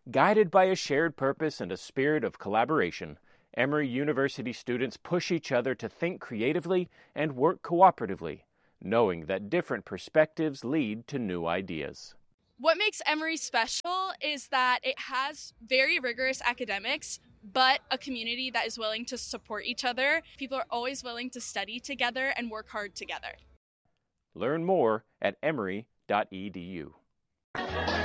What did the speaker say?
Guided by a shared purpose and a spirit of collaboration, Emory University students push each other to think creatively and work cooperatively, knowing that different perspectives lead to new ideas. What makes Emory special is that it has very rigorous academics, but a community that is willing to support each other. People are always willing to study together and work hard together. Learn more at emory.edu.